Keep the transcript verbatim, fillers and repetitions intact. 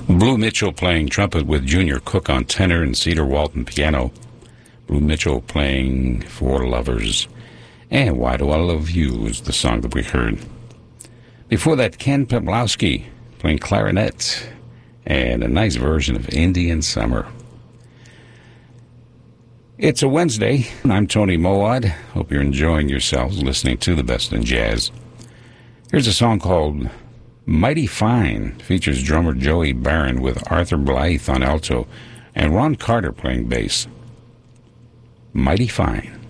Blue Mitchell playing trumpet with Junior Cook on tenor and Cedar Walton piano. Blue Mitchell playing For Lovers. And Why Do I Love You is the song that we heard. Before that, Ken Pawlowski playing clarinet and a nice version of Indian Summer. It's a Wednesday. I'm Tony Moad. Hope you're enjoying yourselves listening to the best in jazz. Here's a song called Mighty Fine. Features drummer Joey Barron with Arthur Blythe on alto and Ron Carter playing bass. Mighty Fine.